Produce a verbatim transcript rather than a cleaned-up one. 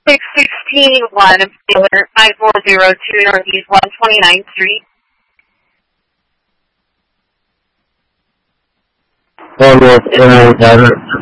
six sixteen one, five four zero two Northeast one twenty-ninth Street. Oh, yes, uh, got it.